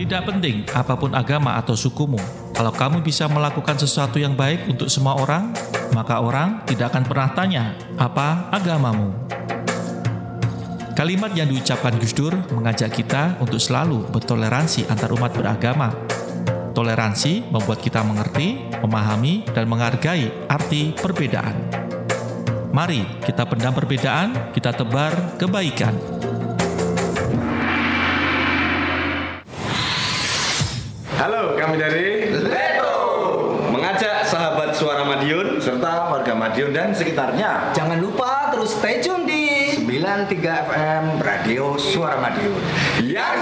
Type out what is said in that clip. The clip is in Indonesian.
Tidak penting apapun agama atau sukumu, kalau kamu bisa melakukan sesuatu yang baik untuk semua orang, maka orang tidak akan pernah tanya, apa agamamu? Kalimat yang diucapkan Gus Dur mengajak kita untuk selalu bertoleransi antar umat beragama. Toleransi membuat kita mengerti, memahami, dan menghargai arti perbedaan. Mari kita pendam perbedaan, kita tebar kebaikan. Halo, kami dari Leto mengajak sahabat Suara Madiun serta warga Madiun dan sekitarnya. Jangan lupa terus stay tune di 93 FM Radio Suara Madiun. yang